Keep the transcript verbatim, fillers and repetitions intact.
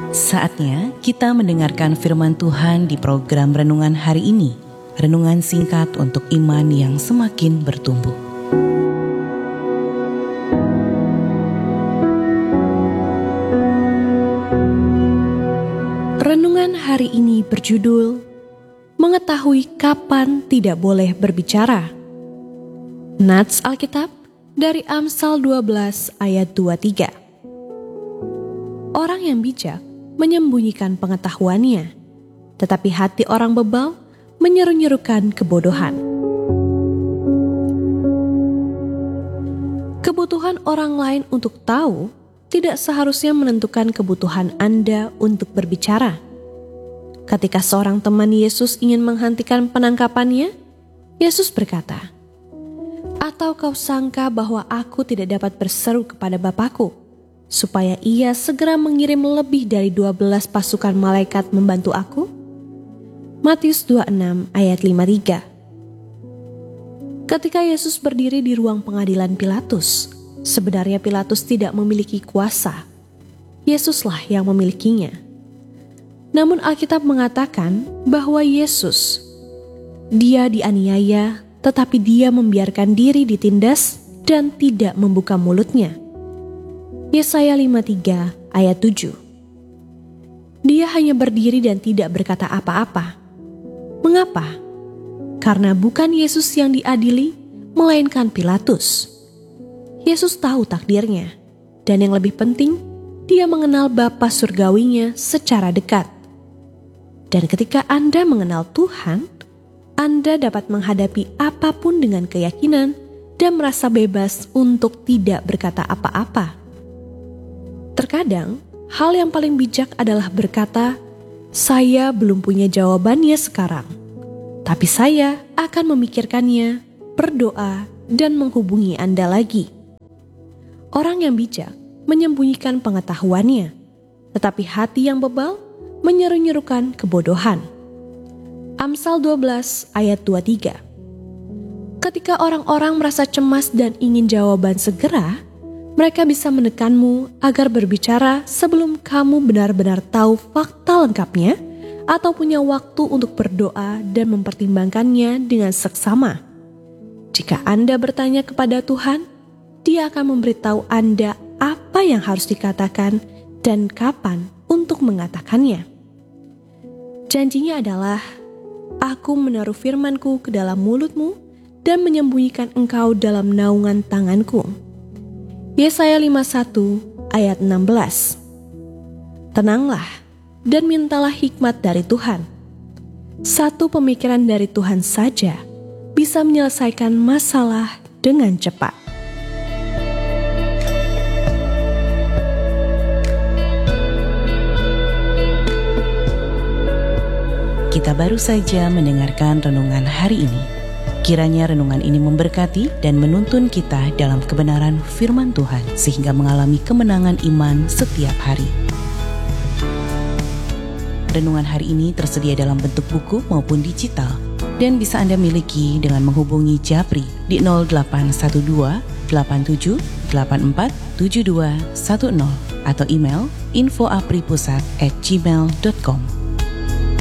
Saatnya kita mendengarkan firman Tuhan di program Renungan hari ini. Renungan singkat untuk iman yang semakin bertumbuh. Renungan hari ini berjudul Mengetahui kapan tidak boleh berbicara. Nats Alkitab dari Amsal dua belas ayat dua puluh tiga. Orang yang bijak menyembunyikan pengetahuannya, tetapi hati orang bebal menyeru-nyerukan kebodohan. Kebutuhan orang lain untuk tahu tidak seharusnya menentukan kebutuhan Anda untuk berbicara. Ketika seorang teman Yesus ingin menghentikan penangkapannya, Yesus berkata, "Atau kau sangka bahwa aku tidak dapat berseru kepada Bapakku, supaya ia segera mengirim lebih dari dua belas pasukan malaikat membantu aku?" Matius dua puluh enam ayat lima puluh tiga. Ketika Yesus berdiri di ruang pengadilan Pilatus, sebenarnya Pilatus tidak memiliki kuasa. Yesuslah yang memilikinya. Namun Alkitab mengatakan bahwa Yesus, dia dianiaya, tetapi dia membiarkan diri ditindas dan tidak membuka mulutnya. Yesaya lima puluh tiga ayat tujuh. Dia hanya berdiri dan tidak berkata apa-apa. Mengapa? Karena bukan Yesus yang diadili, melainkan Pilatus. Yesus tahu takdirnya, dan yang lebih penting, dia mengenal Bapa surgawinya secara dekat. Dan ketika Anda mengenal Tuhan, Anda dapat menghadapi apapun dengan keyakinan dan merasa bebas untuk tidak berkata apa-apa. Terkadang, hal yang paling bijak adalah berkata, "Saya belum punya jawabannya sekarang, tapi saya akan memikirkannya, berdoa, dan menghubungi Anda lagi." Orang yang bijak menyembunyikan pengetahuannya, tetapi hati yang bebal menyeru-nyerukan kebodohan. Amsal dua belas ayat dua puluh tiga. Ketika orang-orang merasa cemas dan ingin jawaban segera, mereka bisa menekanmu agar berbicara sebelum kamu benar-benar tahu fakta lengkapnya atau punya waktu untuk berdoa dan mempertimbangkannya dengan seksama. Jika Anda bertanya kepada Tuhan, Dia akan memberitahu Anda apa yang harus dikatakan dan kapan untuk mengatakannya. Janjinya adalah, "Aku menaruh firman-Ku ke dalam mulutmu dan menyembunyikan engkau dalam naungan tanganku." Yesaya lima puluh satu ayat enam belas. Tenanglah dan mintalah hikmat dari Tuhan. Satu pemikiran dari Tuhan saja bisa menyelesaikan masalah dengan cepat. Kita baru saja mendengarkan renungan hari ini. Kiranya renungan ini memberkati dan menuntun kita dalam kebenaran firman Tuhan sehingga mengalami kemenangan iman setiap hari. Renungan hari ini tersedia dalam bentuk buku maupun digital dan bisa Anda miliki dengan menghubungi Japri di nol delapan satu dua delapan tujuh delapan empat tujuh dua satu nol atau email info apripusat at gmail dot com.